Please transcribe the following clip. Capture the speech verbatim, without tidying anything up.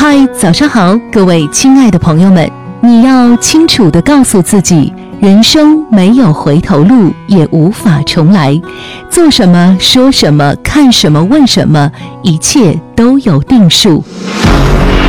嗨，早上好，各位亲爱的朋友们，你要清楚地告诉自己，人生没有回头路，也无法重来。做什么，说什么，看什么，问什么，一切都有定数。